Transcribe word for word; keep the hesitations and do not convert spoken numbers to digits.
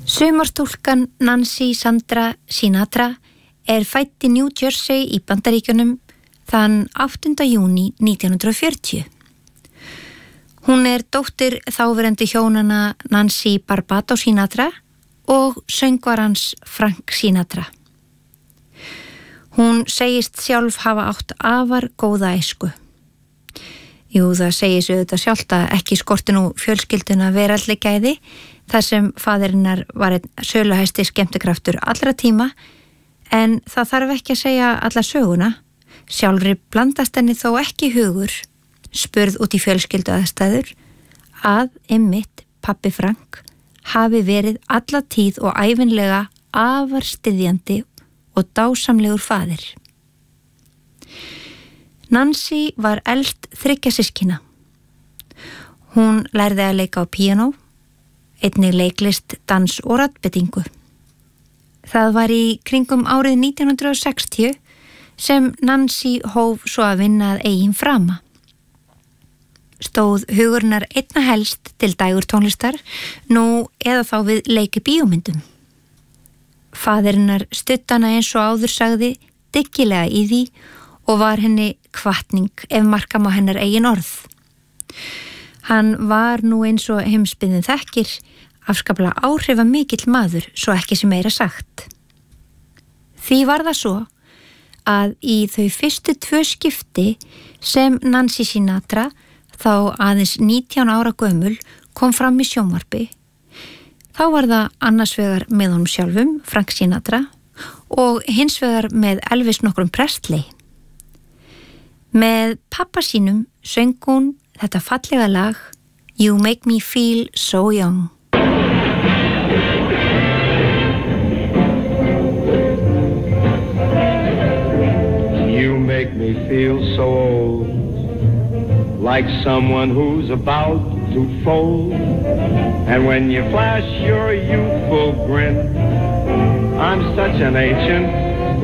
Sumarstúlkan Nancy Sandra Sinatra er fædd í New Jersey í Bandaríkjunum þann áttunda júní nítján hundrað fjörutíu. Hún er dóttir þáverandi hjónana Nancy Barbados Sinatra og söngvarans Frank Sinatra. Hún segist sjálf hafa átt afar góða æsku. Jú, það segir sig auðvitað sjálft að ekki skorti nú fjölskylduna veraldleg gæði, þar sem faðirinnar var einn söluhæsti skemmtikraftur allra tíma, en það þarf ekki að segja alla söguna. Sjálfri blandast henni þó ekki hugur, spurð út í fjölskyldu aðstæður, að einmitt pabbi Frank hafi verið alla tíð og ævinlega afar styðjandi og dásamlegur faðir. Nancy var elst þriggja systkina. Hún lærði að leika á píanó, einnig leiklist, dans og raddbettingu. Það var í kringum árið nítján hundrað sextíu sem Nancy hóf svo að vinna að eigin frama. Stóð hugurnar einna helst til dægurtónlistar, nú eða þá við leiki bíómyndum. Faðirinnar stuttana eins og áður sagði dyggilega í því og var henni hvatning ef marka má hennar eigin orð. Hann var nú eins og heimsbyggðin þekkir afskaplega áhrifamikill maður, svo ekki sem meira sagt. Því var það svo að í þau fyrstu tvö skipti sem Nancy Sinatra, þá aðeins nítján ára gömul, kom fram í sjónvarpi, þá var það annars vegar með honum sjálfum, Frank Sinatra, og hins vegar með Elvis nokkrum Presley. Með pappa sínum söng hún þetta fallega lag You Make Me Feel So Young. You make me feel so old, like someone who's about to fold. And when you flash your youthful grin, I'm such an ancient